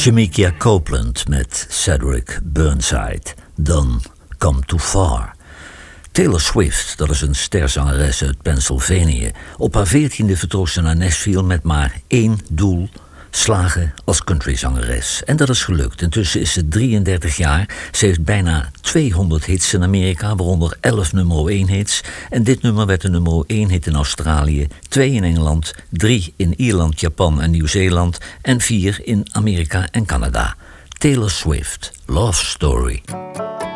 Shemekia Copeland met Cedric Burnside. Done Come Too Far. Taylor Swift, dat is een sterzangeres uit Pennsylvanië. Op haar 14e vertrok ze naar Nashville met maar één doel: slagen als countryzangeres. En dat is gelukt. Intussen is ze 33 jaar. Ze heeft bijna 200 hits in Amerika, waaronder 11 nummer 1 hits. En dit nummer werd een nummer 1 hit in Australië, 2 in Engeland, 3 in Ierland, Japan en Nieuw-Zeeland en 4 in Amerika en Canada. Taylor Swift, Love Story.